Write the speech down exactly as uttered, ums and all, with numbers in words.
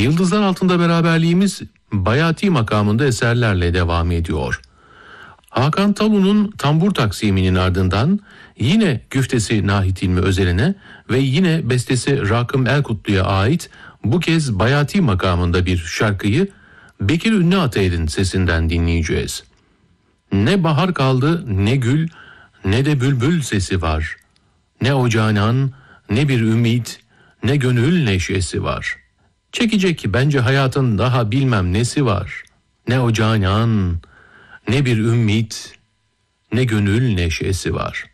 Yıldızlar Altında beraberliğimiz Bayati makamında eserlerle devam ediyor. Hakan Talu'nun tambur taksiminin ardından yine güftesi Nahit İlmi Özel'ine ve yine bestesi Rakım Erkutlu'ya ait bu kez Bayati makamında bir şarkıyı Bekir Ünlü Atayır'ın sesinden dinleyeceğiz. Ne bahar kaldı, ne gül, ne de bülbül sesi var. Ne o canan, ne bir ümit, ne gönül neşesi var. Çekecek bence hayatın daha bilmem nesi var. Ne o canan, ne bir ümit, ne gönül neşesi var.